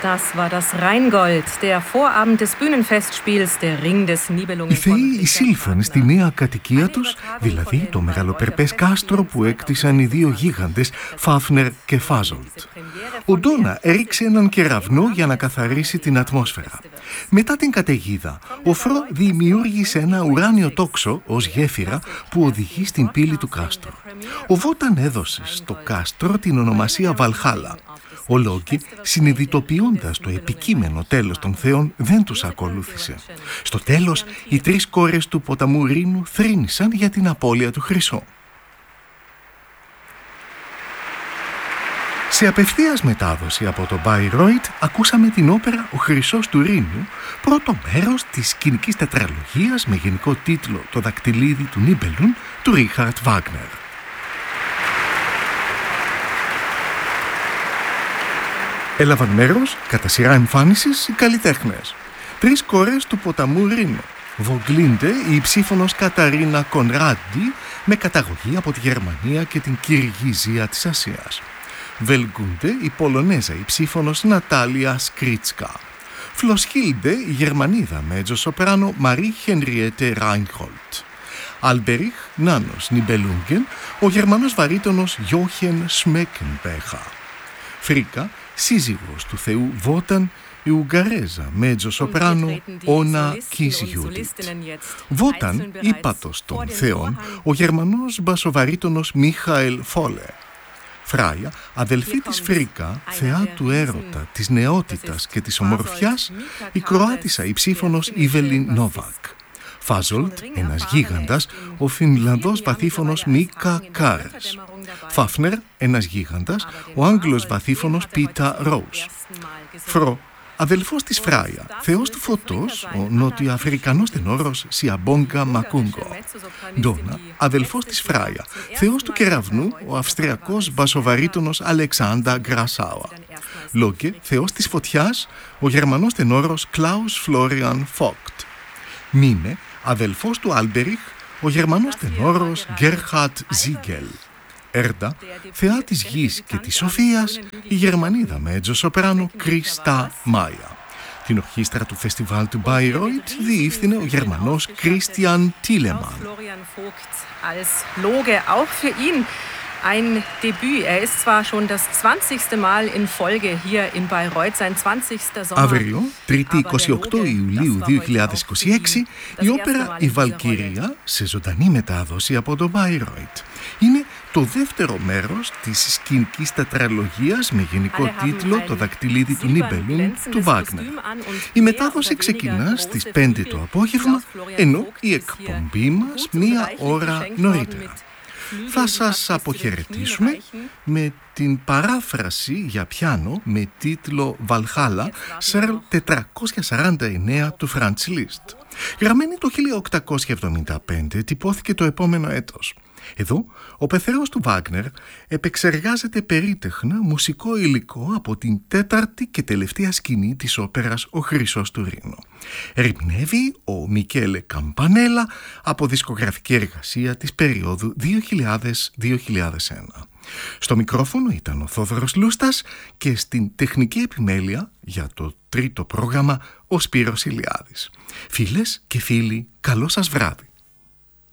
Das war das Rheingold, der Vorabend des Bühnenfestspiels, der Ring des Nibelungen. Οι θεοί εισήλθαν στη νέα κατοικία τους, δηλαδή το μεγαλοπερπές κάστρο που έκτισαν οι δύο γίγαντες, Φάφνερ και Φάζολτ. Ο Ντόνα έριξε έναν κεραυνό για να καθαρίσει την ατμόσφαιρα. Μετά την καταιγίδα, ο Φρο δημιούργησε ένα ουράνιο τόξο ως γέφυρα που οδηγεί στην πύλη του κάστρου. Ο Βόταν έδωσε στο κάστρο την ονομασία Βαλχάλα. Ο Λόκι, συνειδητοποιώντας το επικείμενο τέλος των θεών, δεν τους ακολούθησε. Στο τέλος, οι τρεις κόρες του ποταμού Ρήνου θρήνησαν για την απώλεια του Χρυσό. Σε απευθείας μετάδοση από το Bayreuth ακούσαμε την όπερα «Ο Χρυσός του Ρήνου», πρώτο μέρος της σκηνικής τετραλογίας με γενικό τίτλο «Το δακτυλίδι του Νίμπελουν» του Ρίχαρτ Βάγνερ. Έλαβαν μέρος, κατά σειρά εμφάνισης, οι καλλιτέχνες. Τρεις κόρες του ποταμού Ρήνου. Βογκλίντε, η υψήφωνος Καταρίνα Κονράντι, με καταγωγή από τη Γερμανία και την Κυργιζία της Ασίας. Βελγκούντε, η Πολωνέζα υψήφωνος Νατάλια Σκρίτσκα. Φλοσχίλντε, η Γερμανίδα μέτζο-σοπράνο Μαρί Χενριέτε Ράινχολτ. Αλμπερίχ Νάνος Νιμπελούγκεν, ο Γερμανός βαρύτονος Γιόχεν Σμέκενπέχα. Φρίκα, σύζυγος του θεού Βόταν, η Ουγγαρέζα μέτζο-σοπράνο Όνα Κίσγιουδιτ. Βόταν, ύπατος των θεών, ο Γερμανός μπασοβαρύτονος Μίχαελ Φόλε. Φράια, αδελφή της Φρίκα, θεά του έρωτα, της νεότητας και της ομορφιάς, η Κροάτισσα υψήφωνος Ιβελιν Νόβακ. Φάζολτ, ένας γίγαντας, ο Φινλανδός βαθύφωνος Μίκα Κάρες. Φάφνερ, ένας γίγαντας, ο Άγγλος βαθύφωνος Πίτα Ρόους. Φρο, αδελφός της Φράια, θεός του φωτός, ο νότιο-αφρικανός τενόρος Σιαμπόγκα Μακούγκο. Ντόνα, αδελφός της Φράια, θεός του κεραυνού, ο αυστριακός μπασοβαρύτονος Αλεξάντα Γκρασάουα. Λόκε, θεός της φωτιάς, ο γερμανός τενόρος Κλάους Φλόριαν Φόκτ. Μίνε, αδελφός του Άλμπεριχ, ο γερμανός τενόρος Γκέρχαρτ Ζίγκελ. Έρντα, θεά της γης και της σοφίας, η Γερμανίδα μέτζο-σοπράνο Κρίστα Μάια. Την ορχήστρα του φεστιβάλ του Bayreuth διεύθυνε ο Γερμανός Κρίστιαν Τίλεμαν. Ein Debüt. Ist zwar schon das 20. Mal in Folge hier in Bayreuth, sein 20. Sommer. Αύριο, 3η 28 Ιουλίου 2026, η όπερα «Η Βαλκύρια» σε ζωντανή μετάδοση από το Bayreuth. Είναι το δεύτερο μέρος της σκηνικής τετραλογίας με γενικό τίτλο «Το δακτυλίδι του Νίμπελουν» του Βάγνερ. Η μετάδοση ξεκινά στις 5 το απόγευμα, ενώ η εκπομπή μας μία ώρα νωρίτερα. Θα σας αποχαιρετήσουμε με την παράφραση για πιάνο με τίτλο «Βαλχάλα» Σερλ 449 του Φραντς Λίστ. Γραμμένη το 1875, τυπώθηκε το επόμενο έτος. Εδώ, ο πεθερός του Βάγνερ επεξεργάζεται περίτεχνα μουσικό υλικό από την τέταρτη και τελευταία σκηνή της όπερας «Ο Χρυσός του Ρήνου». Ερμηνεύει ο Μικέλε Καμπανέλα από δισκογραφική εργασία της περίοδου 2000-2001. Στο μικρόφωνο ήταν ο Θόδωρος Λούστας και στην τεχνική επιμέλεια για το τρίτο πρόγραμμα ο Σπύρος Ηλιάδης. Φίλες και φίλοι, καλό σας βράδυ.